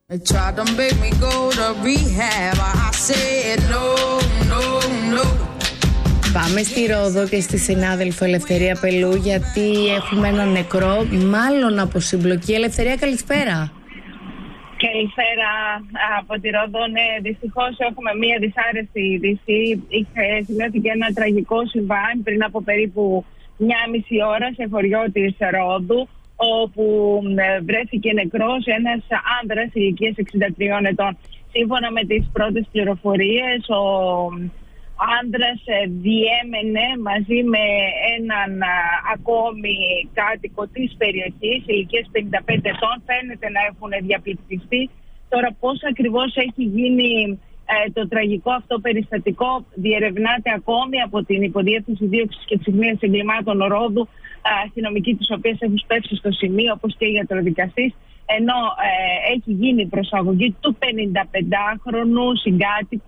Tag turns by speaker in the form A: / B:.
A: Πάμε στη Ρόδο και στη συνάδελφο Ελευθερία Πελού, γιατί έχουμε ένα νεκρό, μάλλον από συμπλοκή. Ελευθερία, καλησπέρα.
B: Καλησπέρα από τη Ρόδο. Ναι, δυστυχώς έχουμε μία δυσάρεστη είδηση. Σημειώθηκε ένα τραγικό συμβάν πριν από περίπου 1,5 ώρα σε χωριό της Ρόδου, όπου βρέθηκε νεκρός ένας άνδρας ηλικίας 63 ετών. Σύμφωνα με τις πρώτες πληροφορίες, ο άνδρας διέμενε μαζί με έναν ακόμη κάτοικο της περιοχής ηλικίας 55 ετών. Φαίνεται να έχουν διαπληκτιστεί. Τώρα πώς ακριβώς έχει γίνει το τραγικό αυτό περιστατικό διερευνάται ακόμη από την Υποδιεύθυνση Δίωξης και Ψυχραιμίας Εγκλημάτων Ρόδου, αστυνομικοί της οποίας έχουν σπεύσει στο σημείο, όπως και οι ιατροδικαστής, ενώ έχει γίνει προσαγωγή του 55χρονου συγκάτοικου